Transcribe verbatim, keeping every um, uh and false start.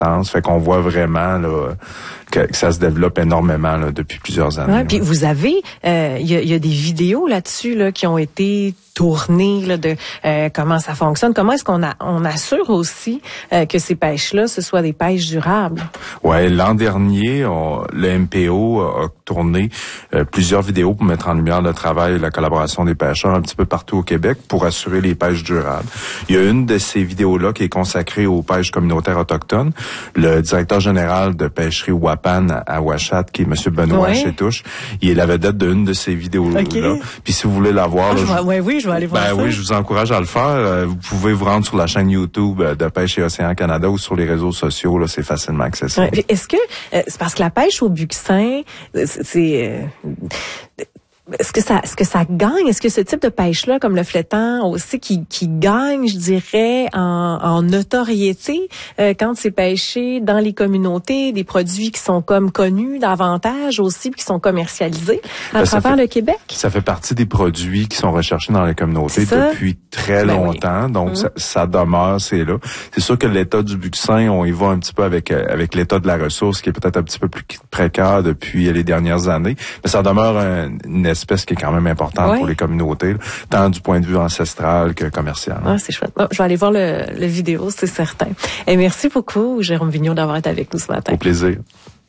Fait qu'on voit vraiment là, que, que ça se développe énormément là, depuis plusieurs années. Ouais, puis vous avez, il euh, y, a, y a des vidéos là-dessus là qui ont été tournées là, de euh, comment ça fonctionne. Comment est-ce qu'on a, on assure aussi euh, que ces pêches-là, ce soient des pêches durables? Ouais, l'an dernier, on, le M P O a tourné euh, plusieurs vidéos pour mettre en lumière le travail et la collaboration des pêcheurs un petit peu partout au Québec pour assurer les pêches durables. Il y a une de ces vidéos-là qui est consacrée aux pêches communautaires autochtones. Le directeur général de pêcherie Wapan à Ouachat, qui est M. Benoît ouais. Chétouche, il est la vedette d'une de ces vidéos-là. Okay. Puis si vous voulez la voir... Ah, là, je vais, ouais, oui, je vais aller voir ben ça. oui, je vous encourage à le faire. Vous pouvez vous rendre sur la chaîne YouTube de Pêche et Océan Canada ou sur les réseaux sociaux. Là, c'est facilement accessible. Ouais. Est-ce que... Euh, c'est parce que la pêche au buxin, c'est... Euh, Est-ce que ça, est-ce que ça gagne? Est-ce que ce type de pêche-là, comme le flétan aussi, qui, qui gagne, je dirais, en, en notoriété euh, quand c'est pêché dans les communautés, des produits qui sont comme connus davantage aussi, puis qui sont commercialisés à ben, travers fait, le Québec? Ça fait partie des produits qui sont recherchés dans les communautés depuis très ben longtemps, oui. donc mmh. ça, ça demeure, c'est là. C'est sûr que l'état du buxin, on y va un petit peu avec avec l'état de la ressource qui est peut-être un petit peu plus précaire depuis les dernières années, mais ça demeure un, une espèce qui est quand même importante ouais. pour les communautés, là, tant du point de vue ancestral que commercial. Ah, c'est chouette. Oh, je vais aller voir le, le vidéo, c'est certain. Et merci beaucoup, Jérôme Vigneault, d'avoir été avec nous ce matin. Au plaisir.